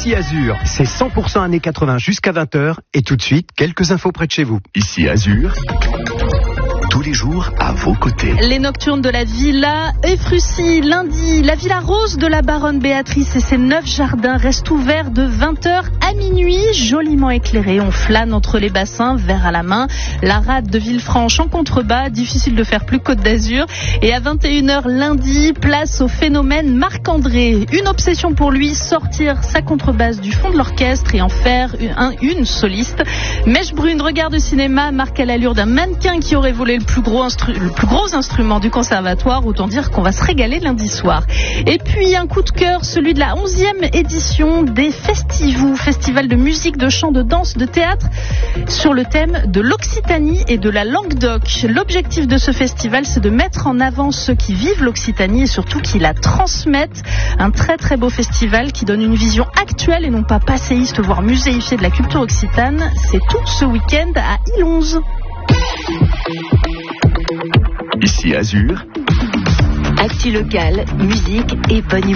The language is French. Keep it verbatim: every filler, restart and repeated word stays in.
Ici Azur, c'est cent pour cent années quatre-vingts jusqu'à vingt heures. Et tout de suite, quelques infos près de chez vous. Ici Azur, tous les jours à vos côtés. Les nocturnes de la Villa Efrussi, lundi. La Villa Rose de la Baronne Béatrice et ses neuf jardins restent ouverts de vingt heures à minuit, joliment éclairés. On flâne entre les bassins, verre à la main. La rade de Villefranche en contrebas, difficile de faire plus Côte d'Azur. Et à vingt et une heures lundi, place au phénomène Marc-André. Une obsession pour lui, sortir sa contrebasse du fond de l'orchestre et en faire un, une soliste. Mèche brune, regard de cinéma, marque à l'allure d'un mannequin qui aurait volé le plus gros, instru- le plus gros instrument du conservatoire. Autant dire qu'on va se régaler lundi soir. Et puis un coup de cœur, celui de la onzième édition des Festivous, festival de musique, de chant, de danse, de théâtre, sur le thème de l'Occitanie et de la Languedoc. L'objectif de ce festival, c'est de mettre en avant ceux qui vivent l'Occitanie et surtout qui la transmettent. Un très très beau festival qui donne une vision actuelle et non pas passéiste, voire muséifiée de la culture occitane. C'est tout ce week-end à I onze. Ici Azur, Actu locale, musique et bonne humeur.